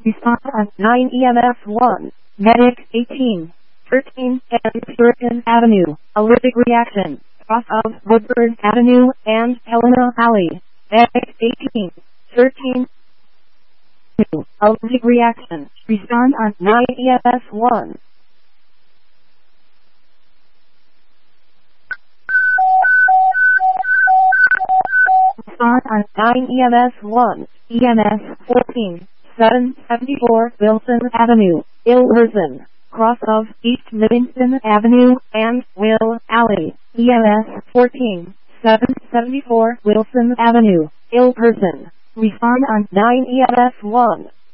Respond on 9 EMS 1. Medic 18. 13 and Puritan Avenue. Allergic reaction. Cross of Woodford Avenue and Helena Alley. Medic 18. 13. Allergic reaction. Respond on 9 EMS 1. Respond on 9 EMS 1. EMS 14. 774 Wilson Avenue, Ill Person. Cross of East Livingston Avenue and Will Alley. EMS 14. 774 Wilson Avenue, Ill Person. Respond on 9 EMS 1.